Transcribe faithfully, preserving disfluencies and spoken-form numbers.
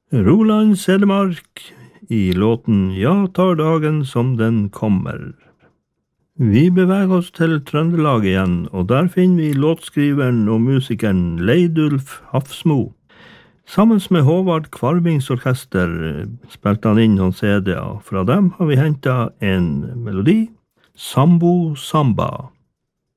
Roland Sedemark i låten «Ja tar dagen som den kommer». Vi beveger oss til Trøndelag igjen, og der finner vi låtskriveren og musikeren Leidulf Hafsmo. Sammen med Håvard Kvarmings orkester spilte han inn noen C D-er. Fra dem har vi hentet en melodi, Sambo Samba.